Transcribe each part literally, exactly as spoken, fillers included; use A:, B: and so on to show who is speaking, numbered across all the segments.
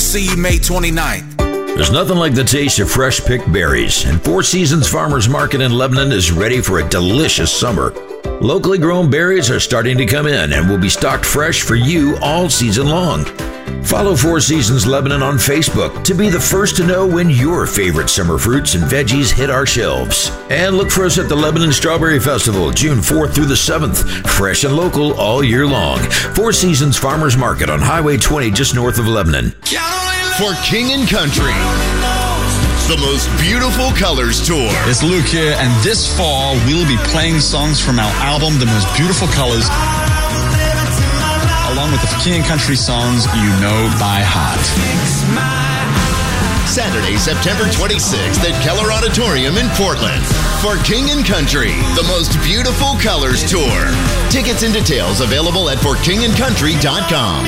A: see you May twenty-ninth.
B: There's nothing like the taste of fresh picked berries, and Four Seasons Farmers Market in Lebanon is ready for a delicious summer. Locally grown berries are starting to come in and will be stocked fresh for you all season long. Follow Four Seasons Lebanon on Facebook to be the first to know when your favorite summer fruits and veggies hit our shelves. And look for us at the Lebanon Strawberry Festival, June fourth through the seventh. Fresh and local all year long. Four Seasons Farmers Market on Highway twenty just north of Lebanon.
C: For King and Country, the most beautiful colors tour.
D: It's Luke here, and this fall we'll be playing songs from our album, The Most Beautiful Colors, along with the King and Country songs you know by heart.
C: Saturday, September twenty-sixth at Keller Auditorium in Portland. For King and Country, the most beautiful colors tour. Tickets and details available at for king and country dot com.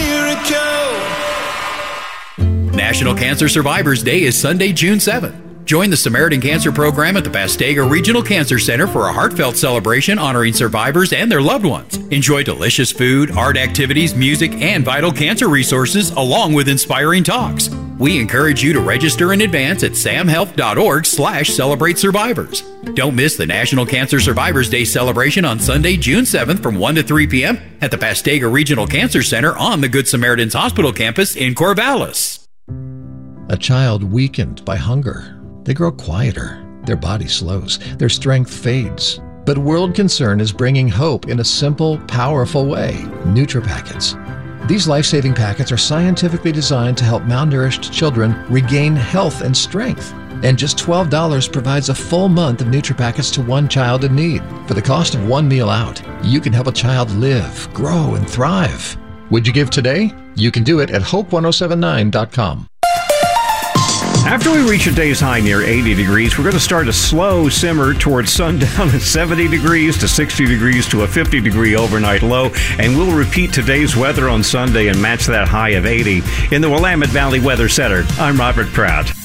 E: National Cancer Survivors Day is Sunday, June seventh. Join the Samaritan Cancer Program at the Pastega Regional Cancer Center for a heartfelt celebration honoring survivors and their loved ones. Enjoy delicious food, art activities, music, and vital cancer resources, along with inspiring talks. We encourage you to register in advance at samhealth.org slash celebrate survivors. Don't miss the National Cancer Survivors Day celebration on Sunday, June seventh from one to three p.m. at the Pastega Regional Cancer Center on the Good Samaritans Hospital campus in Corvallis.
F: A child weakened by hunger. They grow quieter, their body slows, their strength fades. But World Concern is bringing hope in a simple, powerful way. NutriPackets. These life-saving packets are scientifically designed to help malnourished children regain health and strength. And just twelve dollars provides a full month of NutriPackets to one child in need. For the cost of one meal out, you can help a child live, grow, and thrive. Would you give today? You can do it at hope ten seventy-nine dot com.
G: After we reach a day's high near eighty degrees, we're going to start a slow simmer towards sundown at seventy degrees to sixty degrees to a fifty degree overnight low, and we'll repeat today's weather on Sunday and match that high of eighty. In the Willamette Valley Weather Center, I'm Robert Pratt.